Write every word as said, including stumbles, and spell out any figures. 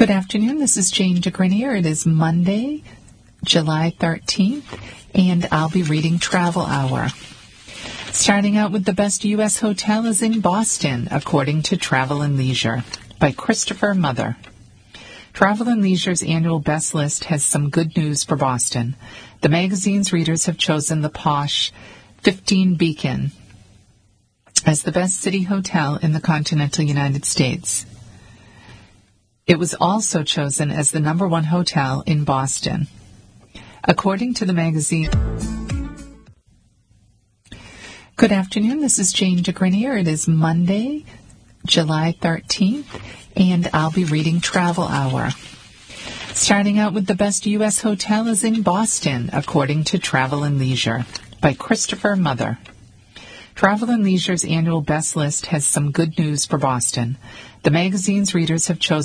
Good afternoon. This is Jane DeGrenier. It is Monday, July thirteenth, and I'll be reading Travel Hour. Starting out with the best U S hotel is in Boston, according to Travel and Leisure, by Christopher Mother. Travel and Leisure's annual best list has some good news for Boston. The magazine's readers have chosen the posh fifteen Beacon as the best city hotel in the continental United States. It was also chosen as the number one hotel in Boston. According to the magazine... Good afternoon. This is Jane DeGrenier. It is Monday, July thirteenth, and I'll be reading Travel Hour. Starting out with the best U S hotel is in Boston, according to Travel and Leisure, by Christopher Mother. Travel and Leisure's annual best list has some good news for Boston. The magazine's readers have chosen